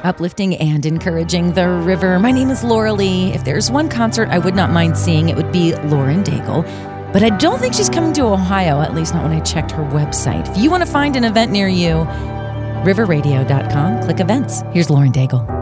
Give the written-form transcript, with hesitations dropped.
Uplifting and encouraging the river. My name is Laura Lee. If there's one concert I would not mind seeing, it would be Lauren Daigle. But I don't think she's coming to Ohio, at least not when I checked her website. If you want to find an event near you, riverradio.com, click events. Here's Lauren Daigle.